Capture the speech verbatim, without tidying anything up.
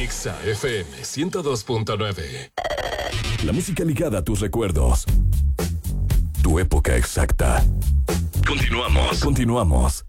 Exa F M ciento dos punto nueve. La música ligada a tus recuerdos. Tu época exacta. Continuamos. Continuamos.